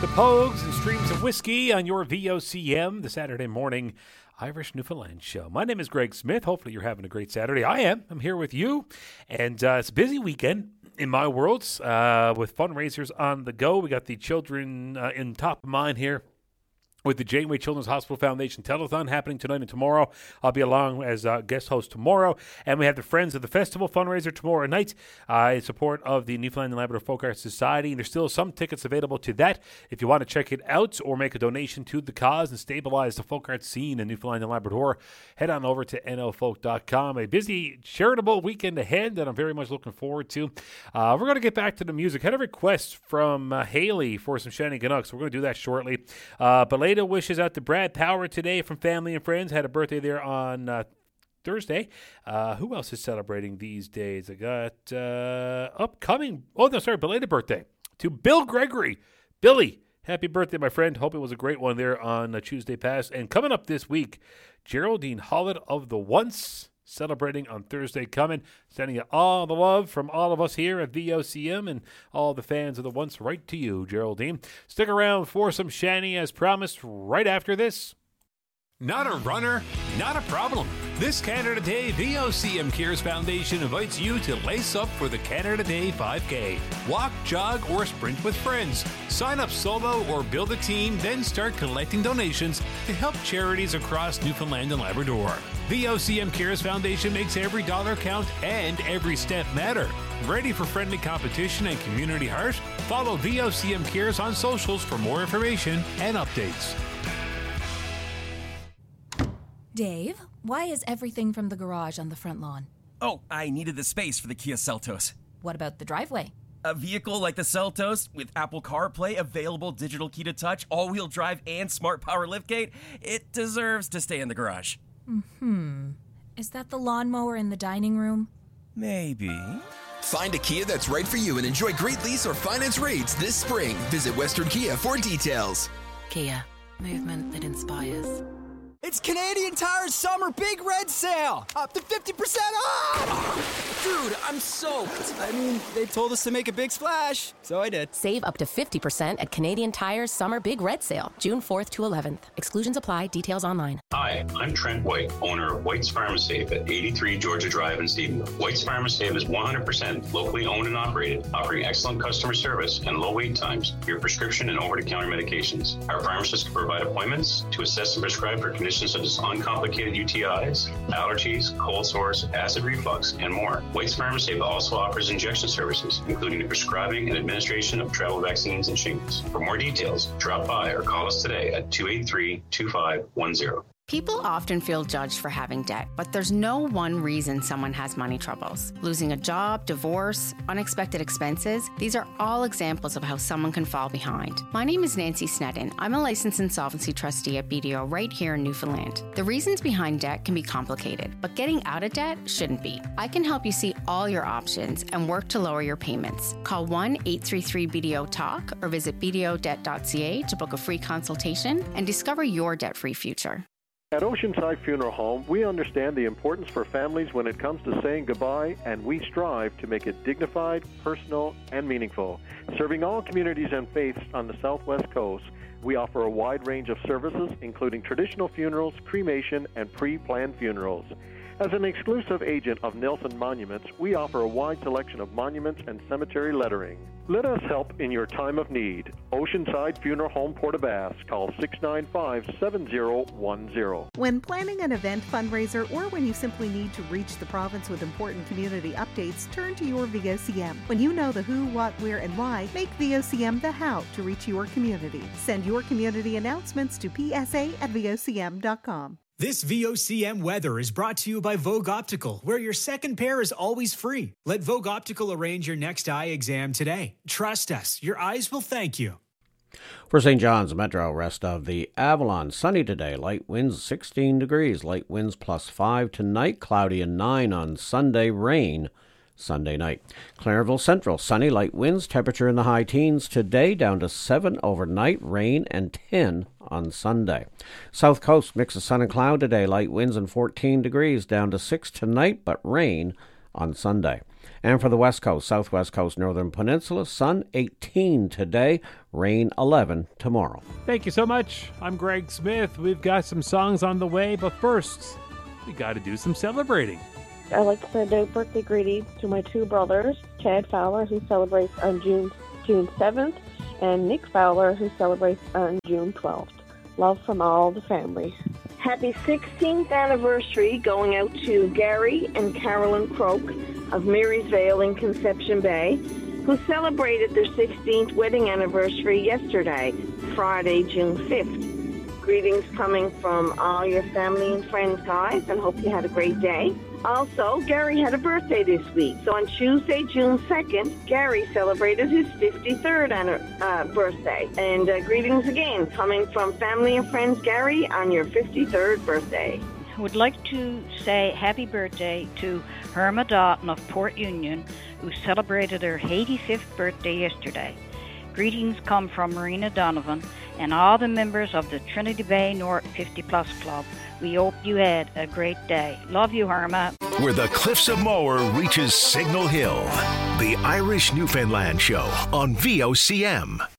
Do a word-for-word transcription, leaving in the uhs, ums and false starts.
the Pogues and Streams of Whiskey on your V O C M, the Saturday morning Irish Newfoundland show. My name is Greg Smith. Hopefully you're having a great Saturday. I am. I'm here with you. And uh, it's a busy weekend in my worlds uh, with fundraisers on the go. We got the children uh, in top of mind here with the Janeway Children's Hospital Foundation Telethon happening tonight and tomorrow. I'll be along as uh, guest host tomorrow. And we have the Friends of the Festival fundraiser tomorrow night uh, in support of the Newfoundland and Labrador Folk Arts Society. And there's still some tickets available to that. If you want to check it out or make a donation to the cause and stabilize the folk arts scene in Newfoundland and Labrador, head on over to N O folk dot com. A busy charitable weekend ahead that I'm very much looking forward to. Uh, we're going to get back to the music. I had a request from uh, Haley for some Shanny Canucks. We're going to do that shortly. Uh, but later, wishes out to Brad Power today from family and friends. Had a birthday there on uh, Thursday. Uh, who else is celebrating these days? I got uh, upcoming, oh no, sorry, belated birthday to Bill Gregory. Billy, happy birthday, my friend. Hope it was a great one there on uh, Tuesday past. And coming up this week, Geraldine Hollett of the Once, celebrating on Thursday coming. Sending you all the love from all of us here at V O C M and all the fans of the Once, right to you, Geraldine. Stick around for some Shanny as promised right after this. Not a runner? Not a problem. This Canada Day, V O C M Cares Foundation invites you to lace up for the Canada Day five K. Walk, jog, or sprint with friends. Sign up solo or build a team, then start collecting donations to help charities across Newfoundland and Labrador. V O C M Cares Foundation makes every dollar count and every step matter. Ready for friendly competition and community heart? Follow V O C M Cares on socials for more information and updates. Dave, why is everything from the garage on the front lawn? Oh, I needed the space for the Kia Seltos. What about the driveway? A vehicle like the Seltos with Apple CarPlay, available digital key to touch, all-wheel drive, and smart power liftgate, it deserves to stay in the garage. Hmm. Is that the lawnmower in the dining room? Maybe. Find a Kia that's right for you and enjoy great lease or finance rates this spring. Visit Western Kia for details. Kia, movement that inspires. It's Canadian Tire's summer big red sale! Up to fifty percent off! Dude, I'm soaked. I mean, they told us to make a big splash, so I did. Save up to fifty percent at Canadian Tire's summer big red sale, June fourth to eleventh. Exclusions apply. Details online. Hi, I'm Trent White, owner of White's Pharmasafe at eighty-three Georgia Drive in Stephenville. White's Pharmasafe is one hundred percent locally owned and operated, offering excellent customer service and low wait times for your prescription and over-the-counter medications. Our pharmacists can provide appointments to assess and prescribe for conditions such as uncomplicated U T Is, allergies, cold sores, acid reflux, and more. White's Pharmasafe also offers injection services, including the prescribing and administration of travel vaccines and shingles. For more details, drop by or call us today at two eight three, two five one zero. People often feel judged for having debt, but there's no one reason someone has money troubles. Losing a job, divorce, unexpected expenses, these are all examples of how someone can fall behind. My name is Nancy Sneddon. I'm a licensed insolvency trustee at B D O right here in Newfoundland. The reasons behind debt can be complicated, but getting out of debt shouldn't be. I can help you see all your options and work to lower your payments. Call one eight three three B D O talk or visit b d o debt dot c a to book a free consultation and discover your debt-free future. At Oceanside Funeral Home, we understand the importance for families when it comes to saying goodbye, and we strive to make it dignified, personal, and meaningful. Serving all communities and faiths on the Southwest Coast, we offer a wide range of services, including traditional funerals, cremation, and pre-planned funerals. As an exclusive agent of Nelson Monuments, we offer a wide selection of monuments and cemetery lettering. Let us help in your time of need. Oceanside Funeral Home, Port-aux-Basques. Call six nine five, seven zero one zero. When planning an event, fundraiser, or when you simply need to reach the province with important community updates, turn to your V O C M. When you know the who, what, where, and why, make V O C M the how to reach your community. Send your community announcements to p s a at v o c m dot com. This V O C M weather is brought to you by Vogue Optical, where your second pair is always free. Let Vogue Optical arrange your next eye exam today. Trust us, your eyes will thank you. For Saint John's Metro, rest of the Avalon, sunny today, light winds sixteen degrees, light winds plus five tonight, cloudy and nine on Sunday, rain Sunday night. Clarenville Central, sunny, light winds, temperature in the high teens today, down to seven overnight, rain and ten on Sunday. South Coast, mix of sun and cloud today, light winds and fourteen degrees, down to six tonight, but rain on Sunday. And for the West Coast, Southwest Coast, Northern Peninsula, sun eighteen today, rain eleven tomorrow. Thank you so much. I'm Greg Smith. We've got some songs on the way, but first, we got to do some celebrating. I'd like to send out birthday greetings to my two brothers, Chad Fowler, who celebrates on June June seventh, and Nick Fowler, who celebrates on June twelfth. Love from all the family. Happy sixteenth anniversary going out to Gary and Carolyn Croak of Marysvale in Conception Bay, who celebrated their sixteenth wedding anniversary yesterday, Friday, June fifth. Greetings coming from all your family and friends, guys, and hope you had a great day. Also, Gary had a birthday this week. So on Tuesday, June second, Gary celebrated his fifty-third uh, birthday. And uh, greetings again, coming from family and friends, Gary, on your fifty-third birthday. I would like to say happy birthday to Herma Doughton of Port Union, who celebrated her eighty-fifth birthday yesterday. Greetings come from Marina Donovan and all the members of the Trinity Bay North fifty plus Club. We hope you had a great day. Love you, Herma. Where the Cliffs of Moher reaches Signal Hill. The Irish Newfoundland Show on V O C M.